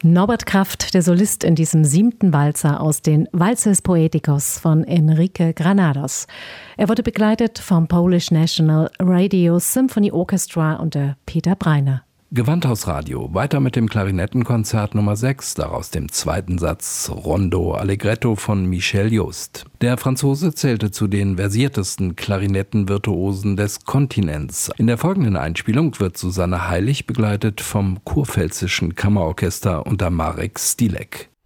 Norbert Kraft, der Solist in diesem 7. Walzer aus den Valses Poeticos von Enrique Granados. Er wurde begleitet vom Polish National Radio Symphony Orchestra unter Peter Breiner. Gewandhausradio, weiter mit dem Klarinettenkonzert Nummer 6, daraus dem zweiten Satz Rondo Allegretto von Michel Just. Der Franzose zählte zu den versiertesten Klarinettenvirtuosen des Kontinents. In der folgenden Einspielung wird Susanne Heilig begleitet vom Kurpfälzischen Kammerorchester unter Marek Stilek.